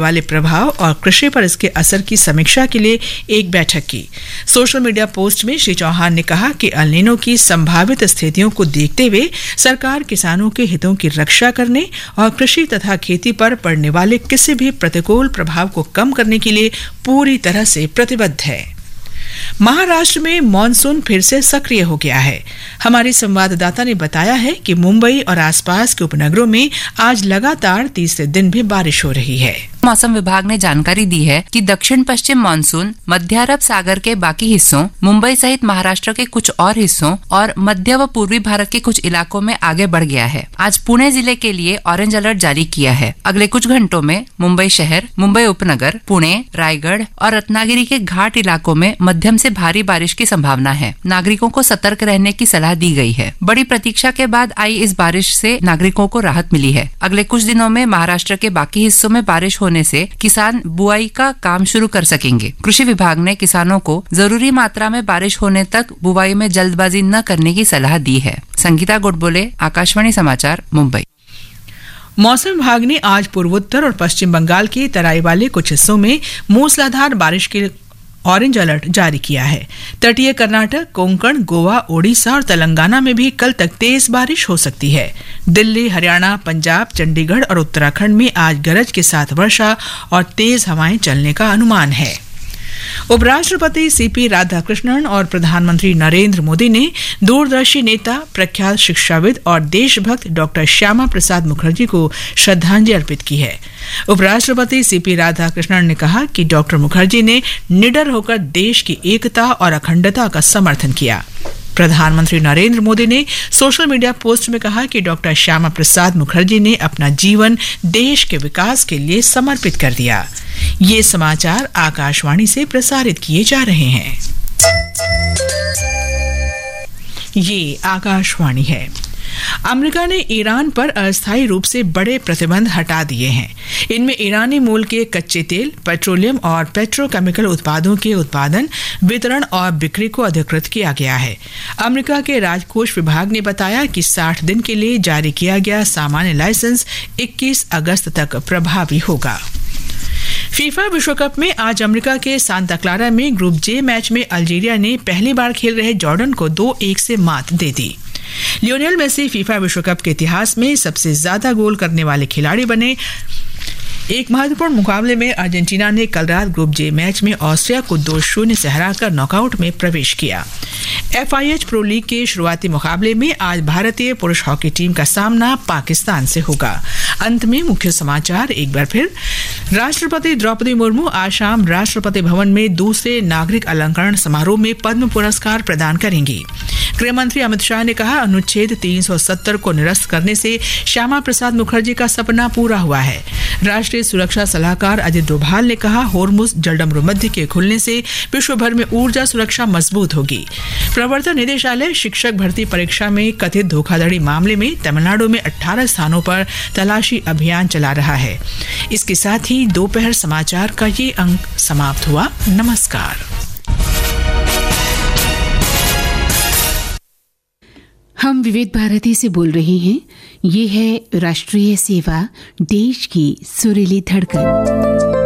वाले प्रभाव और कृषि पर इसके असर की समीक्षा के लिए एक बैठक की। सोशल मीडिया पोस्ट में श्री चौहान ने कहा कि एल नीनो की संभावित स्थितियों को देखते हुए सरकार किसानों के हितों की रक्षा करने और कृषि तथा खेती पर पड़ने वाले किसी भी प्रतिकूल प्रभाव को कम करने के लिए पूरी तरह से प्रतिबद्ध है। महाराष्ट्र में मॉनसून फिर से सक्रिय हो गया है। हमारी संवाददाता ने बताया है कि मुंबई और आसपास के उपनगरों में आज लगातार तीसरे दिन भी बारिश हो रही है। मौसम विभाग ने जानकारी दी है कि दक्षिण पश्चिम मानसून मध्य अरब सागर के बाकी हिस्सों, मुंबई सहित महाराष्ट्र के कुछ और हिस्सों और मध्य व पूर्वी भारत के कुछ इलाकों में आगे बढ़ गया है। आज पुणे जिले के लिए ऑरेंज अलर्ट जारी किया है। अगले कुछ घंटों में मुंबई शहर, मुंबई उपनगर, पुणे, रायगढ़ और रत्नागिरी के घाट इलाकों में मध्यम से भारी बारिश की संभावना है। नागरिकों को सतर्क रहने की सलाह दी गई है। बड़ी प्रतीक्षा के बाद आई इस बारिश से नागरिकों को राहत मिली है। अगले कुछ दिनों में महाराष्ट्र के बाकी हिस्सों में बारिश होने से किसान बुआई का काम शुरू कर सकेंगे। कृषि विभाग ने किसानों को जरूरी मात्रा में बारिश होने तक बुआई में जल्दबाजी न करने की सलाह दी है। संगीता गोडबोले, आकाशवाणी समाचार, मुंबई। मौसम विभाग ने आज पूर्वोत्तर और पश्चिम बंगाल के तराई वाले कुछ हिस्सों में मूसलाधार बारिश के ऑरेंज अलर्ट जारी किया है। तटीय कर्नाटक, कोंकण, गोवा, ओडिशा और तेलंगाना में भी कल तक तेज बारिश हो सकती है। दिल्ली, हरियाणा, पंजाब, चंडीगढ़ और उत्तराखंड में आज गरज के साथ वर्षा और तेज हवाएं चलने का अनुमान है। उपराष्ट्रपति सीपी राधाकृष्णन और प्रधानमंत्री नरेंद्र मोदी ने दूरदर्शी नेता, प्रख्यात शिक्षाविद और देशभक्त डॉक्टर श्यामा प्रसाद मुखर्जी को श्रद्धांजलि अर्पित की है। उपराष्ट्रपति सीपी राधाकृष्णन ने कहा कि डॉक्टर मुखर्जी ने निडर होकर देश की एकता और अखंडता का समर्थन किया। प्रधानमंत्री नरेंद्र मोदी ने सोशल मीडिया पोस्ट में कहा कि डॉक्टर श्यामा प्रसाद मुखर्जी ने अपना जीवन देश के विकास के लिए समर्पित कर दिया। ये समाचार आकाशवाणी से प्रसारित किए जा रहे हैं। ये आकाशवाणी है। अमेरिका ने ईरान पर अस्थायी रूप से बड़े प्रतिबंध हटा दिए हैं। इनमें ईरानी मूल के कच्चे तेल, पेट्रोलियम और पेट्रोकेमिकल उत्पादों के उत्पादन, वितरण और बिक्री को अधिकृत किया गया है। अमेरिका के राजकोष विभाग ने बताया कि 60 दिन के लिए जारी किया गया सामान्य लाइसेंस 21 अगस्त तक प्रभावी होगा। फीफा विश्व कप में आज अमेरिका के सांता क्लारा में ग्रुप जे मैच में अल्जीरिया ने पहली बार खेल रहे जॉर्डन को 2-1 से मात दे दी। लियोनेल मेसी फीफा विश्व कप के इतिहास में सबसे ज्यादा गोल करने वाले खिलाड़ी बने। एक महत्वपूर्ण मुकाबले में अर्जेंटीना ने कल रात ग्रुप जे मैच में ऑस्ट्रिया को 2-0 से हराकर नॉकआउट में प्रवेश किया। FIH प्रो लीग के शुरुआती मुकाबले में आज भारतीय पुरुष हॉकी टीम का सामना पाकिस्तान से होगा। अंत में मुख्य समाचार एक बार फिर। राष्ट्रपति द्रौपदी मुर्मू आज शाम राष्ट्रपति भवन में दूसरे नागरिक अलंकरण समारोह में पद्म पुरस्कार प्रदान करेंगी। गृह मंत्री अमित शाह ने कहा, अनुच्छेद 370 को निरस्त करने से श्यामा प्रसाद मुखर्जी का सपना पूरा हुआ है। राष्ट्रीय सुरक्षा सलाहकार अजित डोभाल ने कहा, होर्मुज जलडमरू मध्य के खुलने से विश्व भर में ऊर्जा सुरक्षा मजबूत होगी। प्रवर्तन निदेशालय शिक्षक भर्ती परीक्षा में कथित धोखाधड़ी मामले में तमिलनाडु में 18 स्थानों पर तलाशी अभियान चला रहा है। इसके साथ ही दोपहर समाचार का ये अंक समाप्त हुआ। नमस्कार। हम विविध भारती से बोल रहे हैं। ये है राष्ट्रीय सेवा, देश की सुरीली धड़कन।